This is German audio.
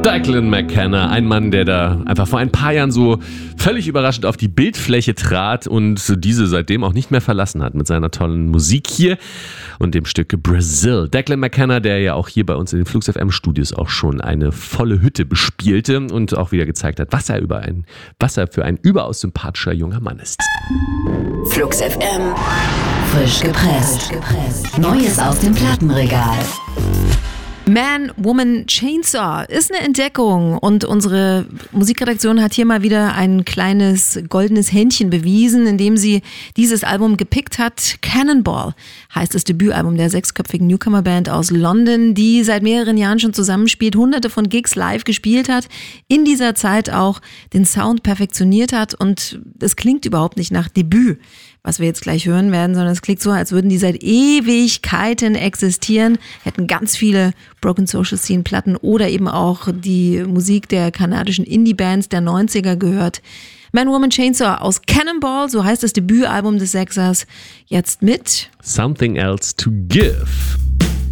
Declan McKenna, ein Mann, der da einfach vor ein paar Jahren so völlig überraschend auf die Bildfläche trat und diese seitdem auch nicht mehr verlassen hat mit seiner tollen Musik hier und dem Stück Brazil. Declan McKenna, der ja auch hier bei uns in den Flux FM Studios auch schon eine volle Hütte bespielte und auch wieder gezeigt hat, was er für ein überaus sympathischer junger Mann ist. Flux FM, frisch gepresst. Neues aus dem Plattenregal. Man, Woman, Chainsaw ist eine Entdeckung und unsere Musikredaktion hat hier mal wieder ein kleines goldenes Händchen bewiesen, indem sie dieses Album gepickt hat. Cannonball heißt das Debütalbum der 6-köpfigen Newcomer-Band aus London, die seit mehreren Jahren schon zusammenspielt, hunderte von Gigs live gespielt hat, in dieser Zeit auch den Sound perfektioniert hat und es klingt überhaupt nicht nach Debüt, was wir jetzt gleich hören werden, sondern es klingt so, als würden die seit Ewigkeiten existieren, hätten ganz viele Broken Social Scene Platten oder eben auch die Musik der kanadischen Indie-Bands der 90er gehört. Man, Woman, Chainsaw aus Cannonball, so heißt das Debütalbum des Sechsers, jetzt mit Something Else to Give.